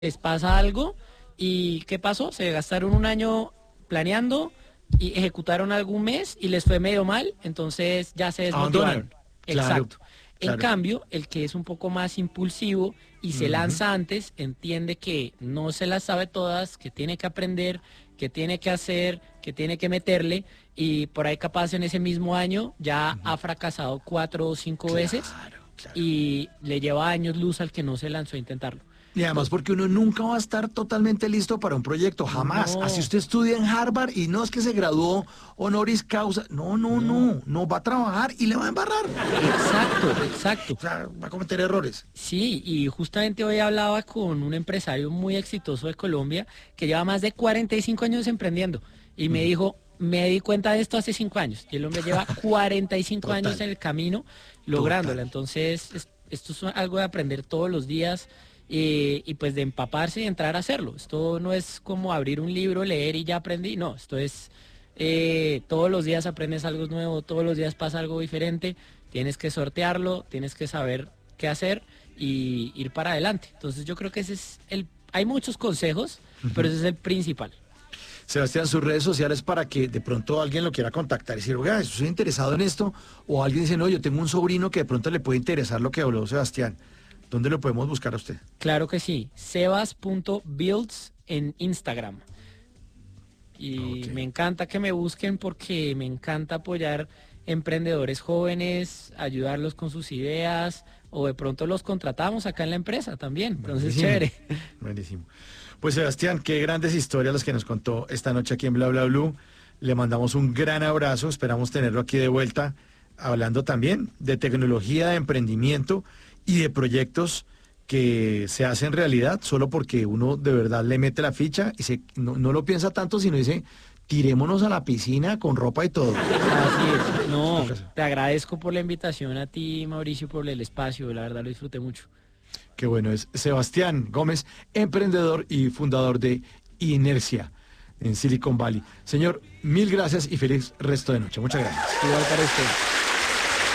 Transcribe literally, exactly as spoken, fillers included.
les pasa algo y ¿qué pasó? Se gastaron un año planeando y ejecutaron algún mes y les fue medio mal, entonces ya se desmotivaron. Abandonan. Claro, Exacto. En claro. cambio, el que es un poco más impulsivo y se Ujú. lanza antes, entiende que no se las sabe todas, que tiene que aprender, que tiene que hacer, que tiene que meterle, y por ahí capaz en ese mismo año ya ha fracasado cuatro o cinco veces Claro, claro. y le lleva años luz al que no se lanzó a intentarlo. Y además porque uno nunca va a estar totalmente listo para un proyecto, jamás. Así No, usted estudia en Harvard y no es que se graduó honoris causa. No, no, no. no. No va a trabajar y le va a embarrar. Exacto, exacto. O sea, va a cometer errores. Sí, y justamente hoy hablaba con un empresario muy exitoso de Colombia que lleva más de cuarenta y cinco años emprendiendo y me dijo, me di cuenta de esto hace cinco años y el hombre lleva cuarenta y cinco años Total, en el camino total. lográndola. Entonces, es- esto es algo de aprender todos los días eh, y pues de empaparse y entrar a hacerlo. Esto no es como abrir un libro, leer y ya aprendí, no, esto es eh, todos los días aprendes algo nuevo, todos los días pasa algo diferente, tienes que sortearlo, tienes que saber qué hacer y ir para adelante. Entonces yo creo que ese es el... Hay muchos consejos, pero ese es el principal. Sebastián, sus redes sociales para que de pronto alguien lo quiera contactar y decir, oiga, estoy interesado en esto, o alguien dice, no, yo tengo un sobrino que de pronto le puede interesar lo que habló Sebastián. ¿Dónde lo podemos buscar a usted? Claro que sí, sebas punto builds en Instagram. Y Ok. me encanta que me busquen porque me encanta apoyar emprendedores jóvenes, ayudarlos con sus ideas o de pronto los contratamos acá en la empresa también. Entonces, Buenísimo, chévere. buenísimo. Pues Sebastián, qué grandes historias las que nos contó esta noche aquí en Bla Bla Blue. Le mandamos un gran abrazo, esperamos tenerlo aquí de vuelta, hablando también de tecnología, de emprendimiento y de proyectos que se hacen realidad solo porque uno de verdad le mete la ficha y se, no, no lo piensa tanto, sino dice, tirémonos a la piscina con ropa y todo. Así es. No, te agradezco por la invitación a ti, Mauricio, por el espacio. La verdad lo disfruté mucho. Qué bueno, es Sebastián Gómez, emprendedor y fundador de Inercia en Silicon Valley. Señor, mil gracias y feliz resto de noche. Muchas gracias. Igual para usted.